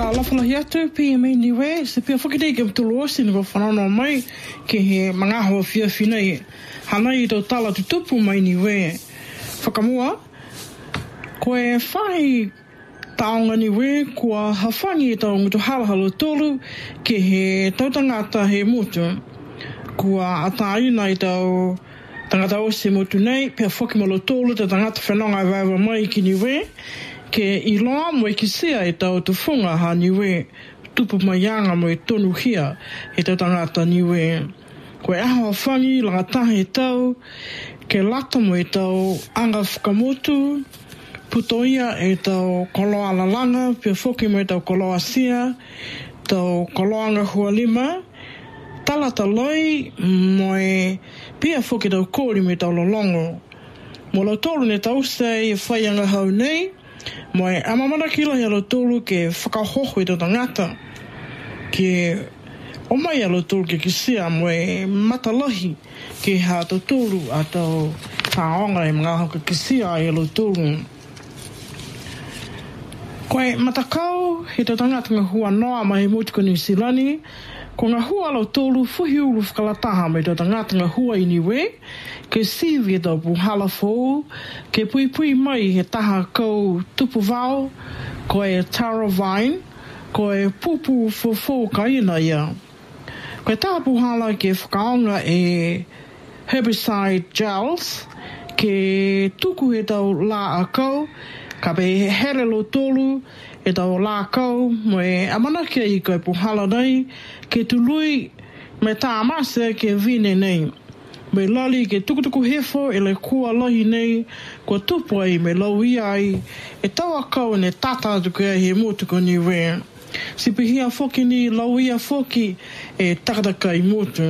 lafala hiatu PMA niwe se pia whakidei ke mtulu osi ni whanano mai ke he mangaho fia finei hana I tau tala tutupu mai niwe whakamua koe whahi taonga niwe kua hawhangi tau ngutu halahalo tolu ke he tautangata he mutu kua ataina I tau tangata osi mutu nei pia whakimalo tolu ta tangata whanonga wawa mai ki niwe ke I loa mo I kisia I tau tufunga ha niwe tupu maianga mo I tonu hia I tau tangata niwe. Koe aho whangi langa tahe tau ke lata mo I tau anga whakamotu putoia e tau koloa lalanga pia whoki mo I tau koloa sia tau koloanga hua lima tala taloi mo e pia whoki tau kōri mo I tau lolongo. Mo lau tolu ne tau sei whaianga hau nei mo e amamana kila hi alo tolu ke whakahoho I tau tangata ke o mai alo tolu ke kisia mo e matalahi ke ha tau tolu a tau taonga e mga hoka kisia I alo tolu. Koe matakau he tau tangata ngā hua noa mai mutu ko New Zealandi ko ngā hua alo tolu fuhi ulu whakalataha mai tau tangata ngā hua I niwe ke sivi e tau puhala fōu, ke pui pui mai he taha kau tupu vau, ko e taro vine, ko e pupu fōfō ka ina ia. Ko e taha puhala ke whakaonga e herbicide gels, ke tuku he tau la a kau, ka pe here lo tolu e tau la kau, mo e amanakia I koe puhala nei, ke tului me tā amase ke vine nei. Me lali ke tukutuku hefo e le kua lohi nei kua tupu ai me lau ia ai e taua kau ne tata tuku ai he motu ko niwe. Sipihia foki ni lau ia foki e takataka I motu.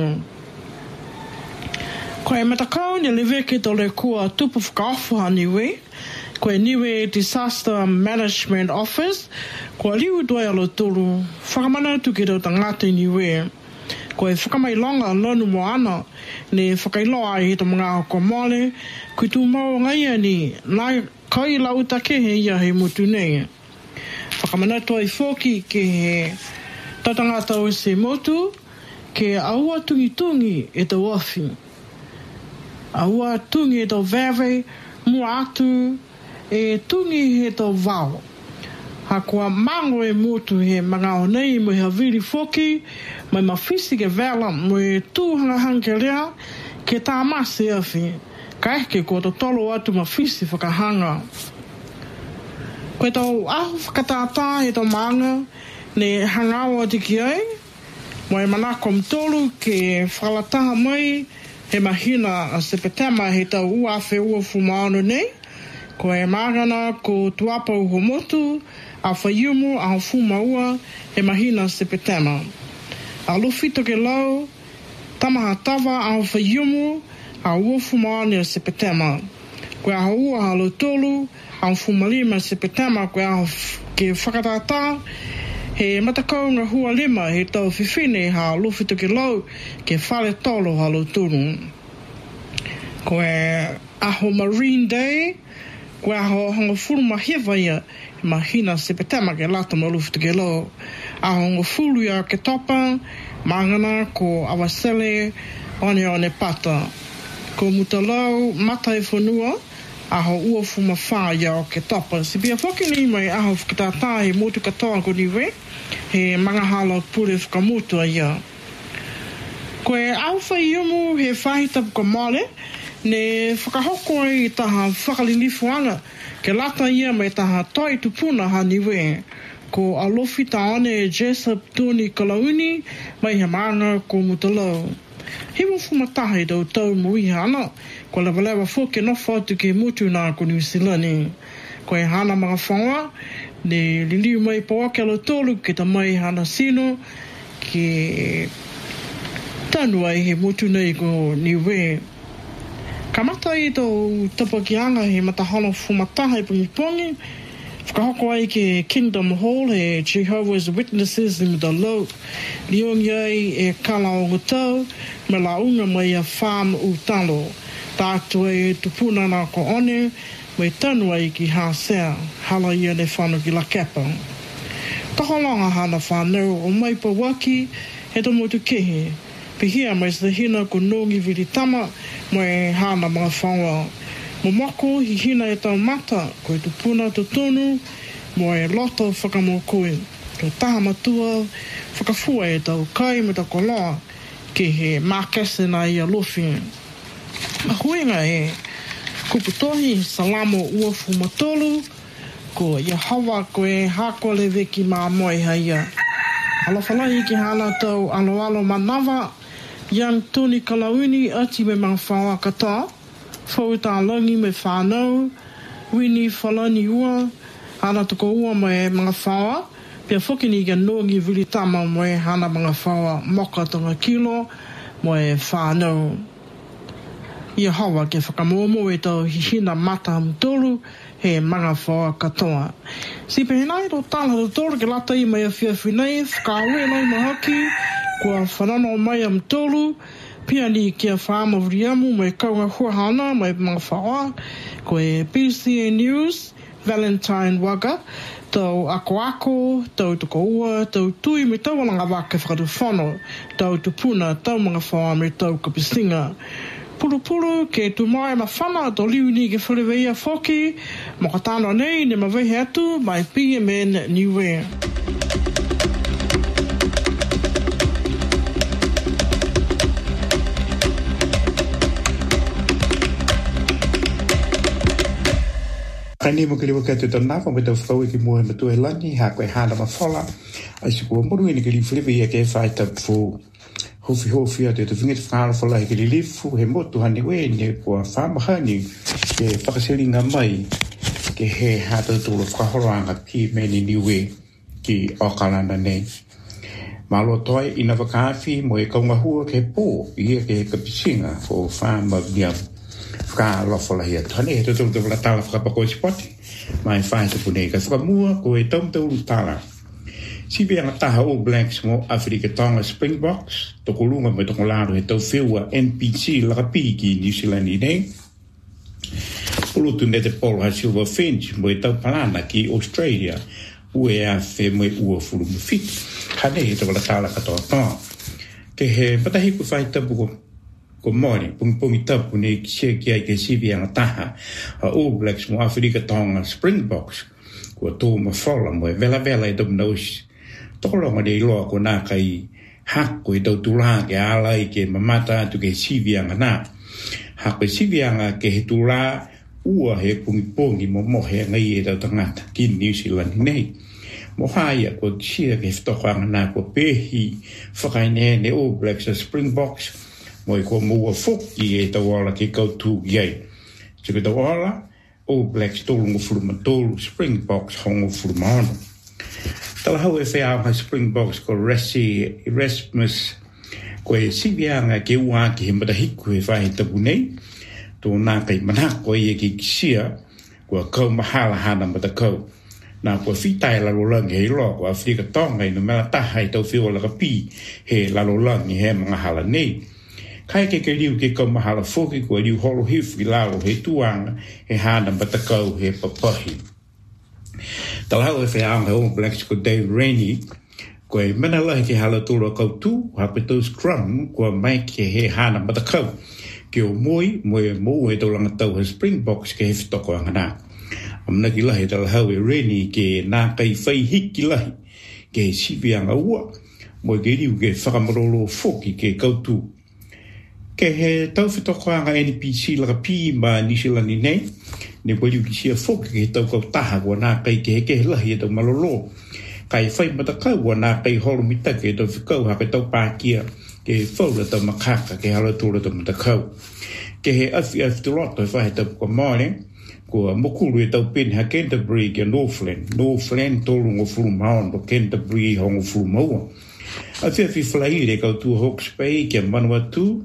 Koe matakau ne lewe ke to le kua tupu whakaofuha niwe. Koe niwe Disaster Management Office. Koe liu doi alo tolu whakamana tuki tau tangata niwe. Koe whakamai longa lonu mo ana ne whakailoa I hita mga hoko mole kui tu mau ngai ni nai kai lau take he ia he mutu nei. Whakamanato ai whoki ke he tatangata o se motu ke aua tungi tungi e tau ofi. Aua tungi e tau vewe mua atu e tungi he tau vau. Hakua mango e motu he mga o nei mo he haviri whoki mai mawhisi ke vela mo e tūhanga hanke rea ke tā masi awhi. Ka eke ko to tolo atu mawhisi whakahanga. Koe tau ahu whakatātā he tau maanga ne hangawa tiki ai. Mo e manako mtolu ke whakalataha mai he mahina a sepetema he tau uawhe uafu maano nei. Ko e magana ko tuapa uhomotu a whaiumu a hofuma ua he mahina sepetema. A lofito ke lau, tamaha tawa a whaiumu a uofu maani a sepetema. Koe a ua a lo tolu a hofuma lima sepetema koe a ke whakatata he matakau ngā hua lima he tau whiwhine ha lofito ke lau ke whare tolo a lo tolu. Koe aho Marine Day, koe aho hongo furu mahewa ia mahina sepetema ke lata ma lofito ke lau. Aho ngā furu ia ke topa, mangana ko awasele one pata. Ko mutalau mata e whanua, aho uafu mawha ia o ke topa. Si pia whoki ni mai aho whakatata he motu katoa ko niwe, he mangahala pure whakamotu a ia. Koe au whaiumu he whahitapu ka mole, ne whakahoko I taha whakalilifuanga, ke lata ia mai taha toi tupuna ha niwe. Ko alofi taone e Jessup Tony Kalauni, mai he maanga ko mutalau. Hiwa fumataha I tau tau mui hana, ko lewalewa whoke no whatu ke mutu nā ko New Zealandi. Ko e hana mga whanua, ne liliu mai pawa ke alo tolu ke ta mai hana sino, ke tanu ai he mutu nei ko niwe. Ka mata I tau tapakianga he matahana fumataha I pungipongi, whakahoko ai ke Kingdom Hall he Jehovah's Witnesses in the Low. Liong iai e kala o ngutau, me la unga mai a farm u talo. Tātua e tupuna nā ko one, me tanu ai ki hāsea, hala ia ne whanu ki la kepa. Taholanga hana whanau o Maipa Waki, he to motu kehe. Pihia mai se hina ko nongi viritama, mo e hana mga whaua. Mo mako hi hina e tau mata, ko e tupuna to tonu, mo e loto whakamokoe. Ko taha matua, whakafua e tau kai me tako loa, ke he mākese na ia lofi. Mahuenga e, kuputohi salamo uafu matolu, ko Yahawa ko e hako le veki mā moe haia. Alawhalahi ki hana tau alo manawa, yang Tony Kalauni ati me mga whaua kata, whauta langi me whanau, wini whalani ua, hana tuko ua me mga whaua, pia whukini ka nongi viritama mo e hana mga whaua moka tonga kilo mo e whanau. Ia hawa ke whakamomo e tau hihina mata mtolu he mga whaua katoa. Si pehenai ro tala ro tolu ke lata i mai a whiawhinei, whakawe nai mahaki, kua whanano mai am tolu, pia ni kia whaama vriamu mai kaunga huahana mai mga whaua, ko e PCA News, Valentine Waga, tau ako, tau tuko ua, tau tui me tau alanga wake whakatu whano, tau tupuna, tau mga whaua me tau kapisinga. Puru ke tu mai ma whana to liu ni ke whareweia whoki, mokatano nei ne mawehe atu mai PMN Niue. Kani mo kili wakati tona fa me tau whau ki mua me tu e lani ha koe hana ma whala ai si kua moru ni kili whilewe ke whai tap fu hofi a te whingit whangara whala he kili lifu he motu hani we ne kua whamahani ke whakasiringa mai ke he hata tūra whakahoranga ki meni niwe ki Okalana nei. Malo toi ina wakawhi mo e kaunga hua ke pō ia ke kapisinga o whama biam. Ka lofola hia tani he tutu wala tala whakapako spoti mai whae te punei ka whakamua ko e taumtauru tala si bea ngataha All Blacks mo Afrika Tonga Springboks toko lunga me toko laro he tau whiua NPC lakapi ki New Zealand i nei ulutu ne te polo ha Silver Finch mo e tau palana ki Australia ue a whe mo e ua furu mo fit hane he te wala tala katoa toa ke he patahiku whae tapu ko mori pungi tapu ne kise ki ai ke sibi anga taha All Blacks mo Afrika Tonga Springboks ko tō ma whala mo e vela e tau nausi tokolonga de iloa ko nā kai hako i tau tūrā ke alai ke mamata atu ke sibi anga nā hako i sibi anga ke he tūrā ua he pungi mo mohe ngai e tau tangata ki New Zealand nei mo haia ko kisia ke whitoko anga nā ko pehi whakaine ne All Blacks a Springboks mo i ko mua whoki e tawala ke kautū iai. So ke tawala, All Blacks tōlungo furuma tōlu, Springboks hongo furuma ono. Tala hau e whea ha Springboks ko Erasmus ko e sivianga ke ua ki he matahiku e whahe tapu nei, tō nā kai manako e ki kisia kua kau mahala hana matakau. Nā kua whitai lalolangi he loa ko Afrika Tonga ino mela taha i tau whio laka pi he lalolangi he mga hala nei. Kai ke liu ke kau mahala whoki kua liu holo hiwhi lalo he tuanga he hana matakau he papahi. Talahau e whaanga All Blacks ko Dave Rennie ko e mana lahi ke hala tūra kautū hape tau scrum kua mai ke he hana matakau ke o mo e taulanga tau he Springboks ke he whitoko anga nā. Amnaki lahi talahau e Rennie ke nā kai whai hiki lahi ke he sipi anga ua mo ke liu ke whakamarolo whoki ke kautū. Ke he tau whitoko anga NPC laka pi ma New Zealand nei, ne poliu ki sia whoki ke he tau kau taha kua nā kai ke he lahi e tau malolo. Kai whai matakau kua nā kai holo mitake e tau whikau hake tau pākia ke he whaura tau makaka ke hala tūra tau matakau. Ke he awhi te roto e whahe tau kua maore, kua mokuru e tau pene ha Canterbury ke Northland tōlungo furu maono Canterbury hongo furu maua. Awhi whalaire kau tua Hawke's Bay ke Manawatu,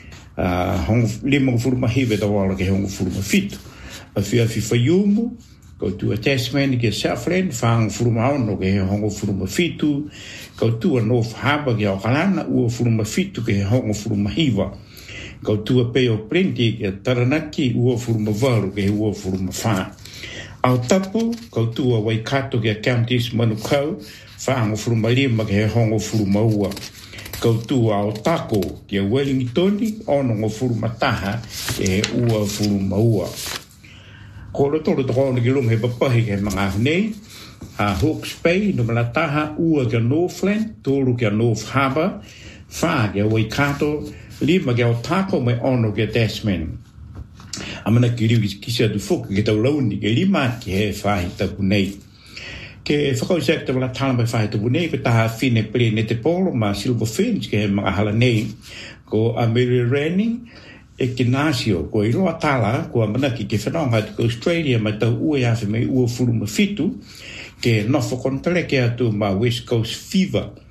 lima furu mahiwe da wala ke hongo furu mafitu. Awhi whaiumu, kau tua Tasman ke Southland, whaanga furu maono ke hongo furu mafitu. Kau tua North Harbour ke Okalana, ua furu mafitu ke hongo furu mahiwa. Kau tua Peo Plenty ke Taranaki, ua furu mavaru ke ua furu mawha. Au tapu, kautua Waikato kia counties manukau, whaango furumalima ke he hongo furumaua. Kautua au tako kia Wellingtoni, ono ngo furumataha ke he ua furumaua. Ko rotoro toko ni kilung he papahi ke mga hunei, Hawke's Bay, no malataha, ua kia Northland, tolu kia North Harbour, wha kia Waikato, lima kia Otako mai ono kia Tasman. Amana ki riu kisa tu fuku ke tau launi ke lima ki he whahi tapu nei. Ke whakausak te wala tala mai whahi tapu nei, ko taha whine pere ne te polo ma Silver Fins ke he mga hala nei, ko Amiri Rani, e Kinasio, ko i roa tala, ko amana ki ke whanonga ko Australia ma tau ue awhi mai ua furu ma fitu, ke nofo kontale ke atu ma West Coast Fever,